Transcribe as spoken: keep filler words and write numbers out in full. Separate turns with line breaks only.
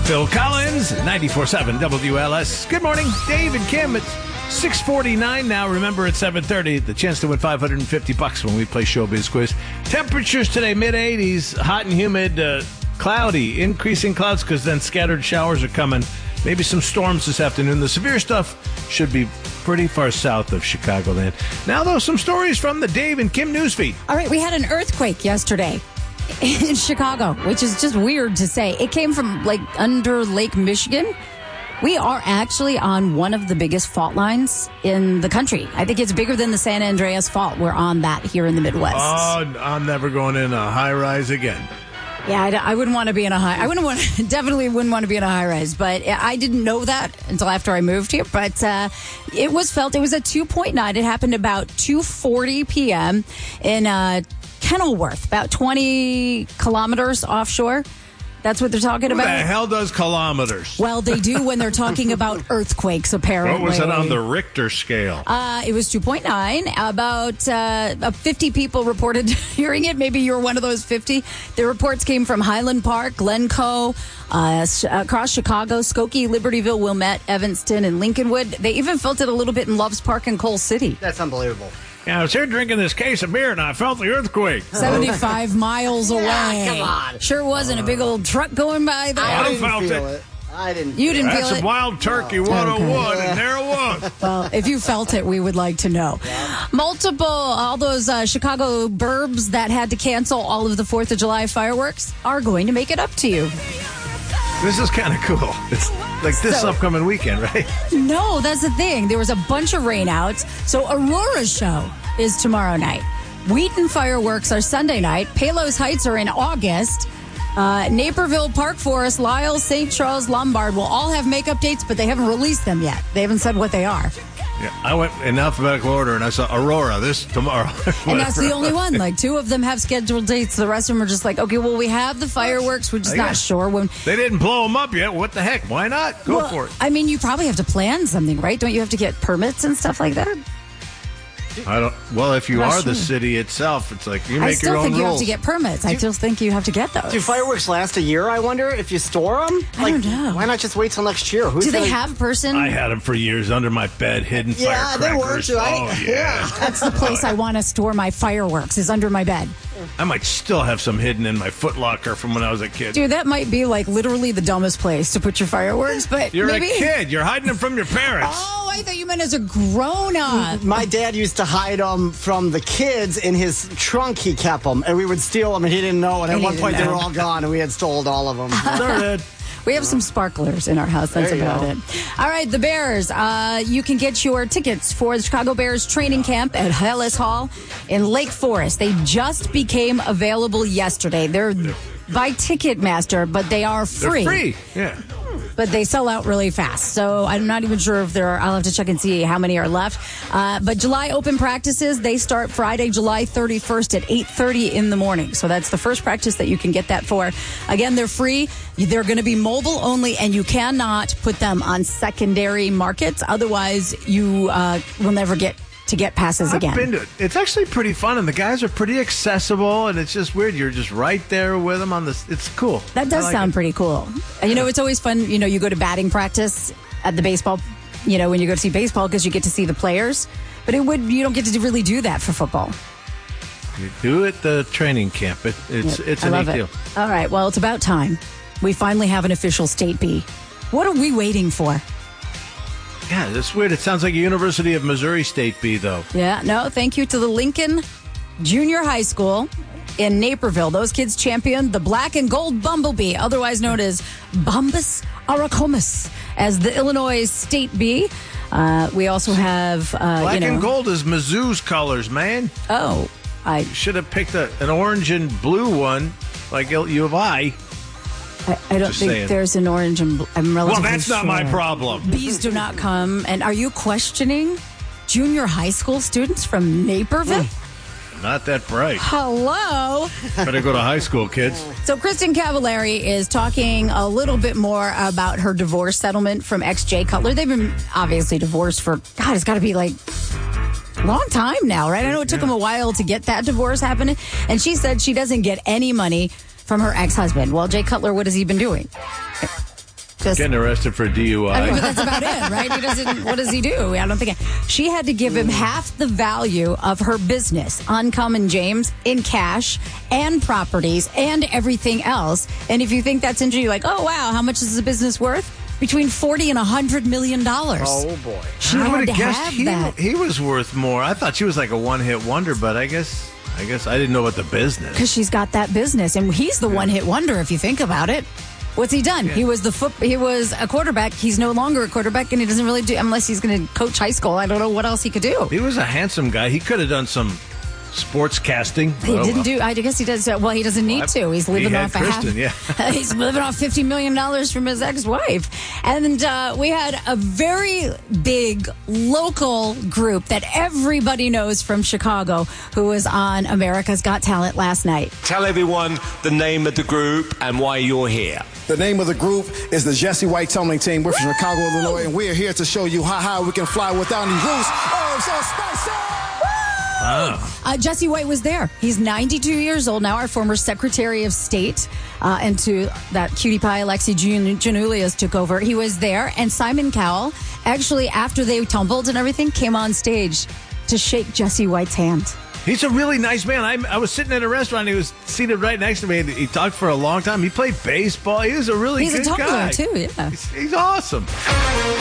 Phil Collins, ninety-four seven W L S. Good morning, Dave and Kim. It's six forty-nine now. Remember, at seven thirty, the chance to win five hundred fifty bucks when we play Showbiz Quiz. Temperatures today, mid eighties, hot and humid, uh, cloudy, increasing clouds because then scattered showers are coming. Maybe some storms this afternoon. The severe stuff should be pretty far south of Chicagoland. Now, though, some stories from the Dave and Kim newsfeed.
All right, we had an earthquake yesterday in Chicago, which is just weird to say. It came from like under Lake Michigan. We are actually on one of the biggest fault lines in the country. I think it's bigger than the San Andreas Fault. We're on that here in the Midwest.
Oh, I'm never going in a high rise again.
Yeah, I, I wouldn't want to be in a high. I wouldn't want. Definitely wouldn't want to be in a high rise. But I didn't know that until after I moved here. But uh, it was felt. It was a two point nine. It happened about two forty p.m. in uh, Kenilworth, about twenty kilometers offshore. That's what they're talking
Who
about.
the hell does kilometers?
Well, they do when they're talking about earthquakes, apparently.
What was it on the Richter scale?
Uh, it was two point nine. About uh, fifty people reported hearing it. Maybe you were one of those fifty. The reports came from Highland Park, Glencoe, uh, across Chicago, Skokie, Libertyville, Wilmette, Evanston, and Lincolnwood. They even felt it a little bit in Loves Park and Coal City.
That's unbelievable.
Yeah, I was here drinking this case of beer, and I felt the earthquake.
seventy-five miles away.
Yeah, come on.
Sure wasn't a big old truck going by there.
I
I didn't
felt
feel
it.
it. I didn't.
You didn't
That's
feel
a
it?
Wild Turkey one oh one,
Okay.
and there it was.
Well, if you felt it, we would like to know. Multiple, all those uh, Chicago burbs that had to cancel all of the fourth of July fireworks are going to make it up to you.
This is kind of cool. It's like this
So-
upcoming weekend, right?
No, that's the thing. There was a bunch of rainouts. So Aurora's show is tomorrow night. Wheaton fireworks are Sunday night. Palos Heights are in August. Uh, Naperville, Park Forest, Lisle, Saint Charles, Lombard will all have makeup dates, but they haven't released them yet. They haven't said what they are.
Yeah, I went in alphabetical order, and I saw Aurora this tomorrow.
And that's the only one. Like, two of them have scheduled dates. The rest of them are just like, okay, well, we have the fireworks. We're just
I
not
guess.
sure when.
They didn't blow them up yet. What the heck? Why not? Go
Well,
for it.
I mean, you probably have to plan something, right? Don't you have to get permits and stuff like that?
I don't. Well, if you
I'm not
are the
sure.
city itself, it's like you
I
make
still
your own
think you have
rules.
to get permits. I still think you have to get those.
Do fireworks last a year, I wonder, if you store them?
I don't know.
Why not just wait till next year? Who's
Do they
gonna-
have a person?
I had them for years under my bed, hidden
Yeah, they were,
firecrackers.
too. I-
Oh yeah.
That's the place I want to store my fireworks, is under my bed.
I might still have some hidden in my footlocker from when I was a kid.
Dude, that might be like literally the dumbest place to put your fireworks, but
You're
maybe.
a kid. You're hiding them from your parents.
Oh, I thought you meant as a grown up.
My dad used to hide them from the kids in his trunk. He kept them, and we would steal them, and he didn't know. And at
And he
one
didn't
point, they
know.
were all gone, and we had stolen all of them.
There,
We have some sparklers in our house. That's
There you
about
go.
it. All right, the Bears. Uh, you can get your tickets for the Chicago Bears training camp at Hellas Hall in Lake Forest. They just became available yesterday. They're by Ticketmaster, but they are
They're
free.
free. Yeah.
But they sell out really fast. So I'm not even sure if there are. I'll have to check and see how many are left. Uh, but July open practices, they start Friday, July thirty-first at eight thirty in the morning. So that's the first practice that you can get that for. Again, they're free. They're going to be mobile only, and you cannot put them on secondary markets. Otherwise, you uh, will never get to get passes
I've
again.
been to it. It's actually pretty fun, and the guys are pretty accessible, and it's just weird. You're just right there with them on this. It's cool.
That does
I like
sound
it.
pretty cool. And, you know, it's always fun, you know, you go to batting practice at the baseball, you know, when you go to see baseball because you get to see the players. But it would you don't get to really do that for football.
You do it the training camp. It, it's
Yep,
it's
I
a
love
neat
it.
deal.
All right, well, it's about time. We finally have an official state B. What are we waiting for?
Yeah, that's weird. It sounds like a University of Missouri State B, though.
Yeah, no, thank you to the Lincoln Junior High School in Naperville. Those kids championed the black and gold bumblebee, otherwise known as Bombus Aracomus, as the Illinois State B. Uh, we also have, uh,
Black
you know,
and gold is Mizzou's colors, man.
oh, I,
Should have picked a, an orange and blue one, like U of I.
I, I don't
Just
think
saying.
there's an orange and bl- I'm
Well,
relatively
that's not my
sure.
problem.
Bees do not come. And are you questioning junior high school students from Naperville?
Not that bright.
Hello.
Better go to high school, kids.
So Kristen Cavallari is talking a little bit more about her divorce settlement from ex Jay Cutler. They've been obviously divorced for, God, it's got to be like a long time now, right? I know it took them a while to get that divorce happening. And she said she doesn't get any money from her ex-husband. Well, Jay Cutler, what has he been doing? Just,
Getting arrested for D U I.
I mean, but that's about it, right? He doesn't. What does he do? I don't think she had to give him half the value of her business, Uncommon James, in cash and properties and everything else. And if you think that's interesting, you're like, oh wow, how much is the business worth? Between forty and a hundred million dollars.
Oh boy!
She
I
had
would
to
have guessed
have
he,
that
he was worth more. I thought she was like a one-hit wonder, but I guess I guess I didn't know about the business.
because she's got that business, and he's the one-hit wonder if you think about it. What's he done?
Yeah.
He was the foot. He was a quarterback. He's no longer a quarterback, and he doesn't really do unless he's going to coach high school. I don't know what else he could do.
He was a handsome guy. He could have done some sports casting.
He
Oh,
didn't
well.
do. I guess he does. Well, he doesn't need
Well,
to. He's
he
living
had
off a
Kristen,
half.
yeah.
He's living off fifty million dollars from his ex-wife, and uh, we had a very big local group that everybody knows from Chicago who was on America's Got Talent last night.
Tell everyone the name of the group and why you're here.
The name of the group is the Jesse White Tumbling Team. We're from Chicago, Illinois, and we're here to show you how high we can fly without any roofs. Oh, so spicy!
Oh.
Uh, Jesse White was there. He's ninety-two years old now, our former Secretary of State, uh, and to that cutie pie, Alexi Gian- Giannoulias took over. He was there, and Simon Cowell, actually, after they tumbled and everything, came on stage to shake Jesse White's hand.
He's a really nice man. I, I was sitting at a restaurant. He was seated right next to me. And he talked for a long time. He played baseball. He was a really
He's
good
a tumbler,
guy.
too, yeah.
He's, he's awesome.